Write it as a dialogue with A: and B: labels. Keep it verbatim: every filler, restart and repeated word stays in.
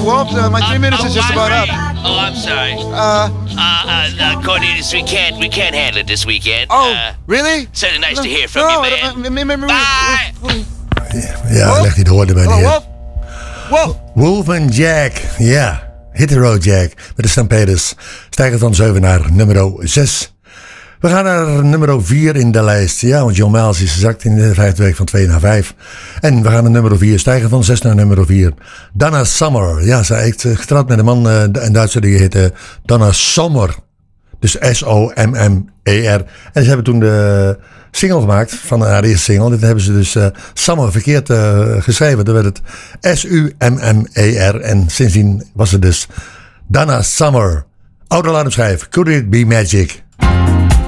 A: Wolf. Uh, my three uh, minutes oh, is just about up.
B: Oh, I'm sorry.
A: Uh,
B: uh, uh, uh, Cornelius, we can't, we can't handle it this weekend.
A: Oh,
B: uh,
A: really?
B: Certainly nice no, to hear from
A: no,
B: you, man.
A: Uh,
B: Bye.
C: Ja, leg hij de woorden bij neer.
A: Wolf? Wolf?
C: Wolf en Jack, ja. Hit the road, Jack. Met de Stampeders. Stijgen van zeven naar nummer zes. We gaan naar nummer vier in de lijst. Ja, want John Miles is gezakt in de vijfde week van twee naar vijf. En we gaan naar nummer vier. Stijgen van zes naar nummer vier. Donna Summer. Ja, zij heeft getrouwd met een man, uh, een Duitser, die heette Donna Sommer. Dus S O M M E R. En ze hebben toen de single gemaakt van haar eerste single. Dit hebben ze dus uh, Summer verkeerd uh, geschreven. Dan werd het S U M M E R. En sindsdien was het dus Donna Summer. Oude alarmschijf. Could It Be Magic?